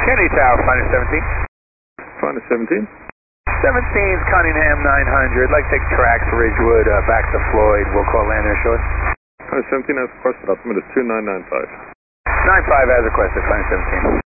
Kennedy Tower, Finder 17. Finder 17. 17's Cunningham 900. Like to take tracks Ridgewood back to Floyd. We'll call land there shortly. Finder 17 as requested. Altimeter is 2995. 95 as requested, Finder 17.